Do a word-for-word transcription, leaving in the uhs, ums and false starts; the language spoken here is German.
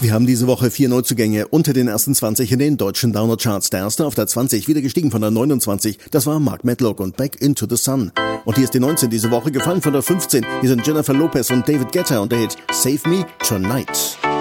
Wir haben diese Woche vier Neuzugänge unter den ersten zwanzig in den deutschen Download-Charts. Der erste auf der zwanzig, wieder gestiegen von der neunundzwanzig. Das war Mark Medlock und Back into the Sun. Und hier ist die neunzehn diese Woche, gefallen von der fünfzehn. Hier sind Jennifer Lopez und David Guetta und der Hit Save Me Tonight.